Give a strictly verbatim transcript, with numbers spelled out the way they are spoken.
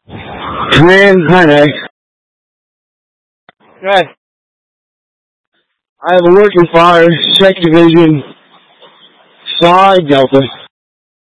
Command, hi, Nick. Right. I have a working fire, second division, Psi Delta.